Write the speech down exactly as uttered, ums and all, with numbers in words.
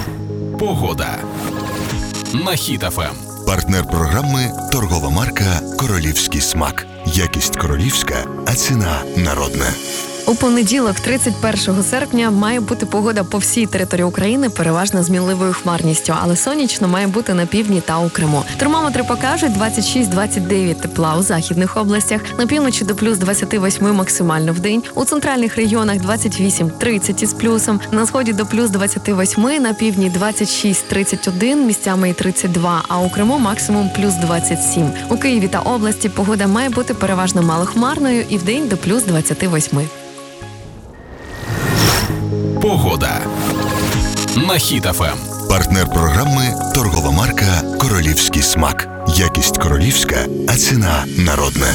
Погода на Хіт еф ем. Партнер програми – торгова марка «Королівський смак». Якість королівська, а ціна народна. У понеділок, тридцять першого серпня, має бути погода по всій території України, переважно з мінливою хмарністю, але сонячно має бути на півдні та у Криму. Термометри покажуть двадцять шість - двадцять дев'ять тепла у західних областях, на півночі до плюс двадцять вісім максимально в день, у центральних регіонах двадцять вісім - тридцять із плюсом, на сході до плюс двадцять вісім, на півдні двадцять шість - тридцять один, місцями і тридцять два, а у Криму максимум плюс двадцять сім. У Києві та області погода має бути переважно малохмарною і в день до плюс двадцять вісім. Погода на Хіт еф ем. Партнер програми – торгова марка «Королівський смак». Якість королівська, а ціна народна.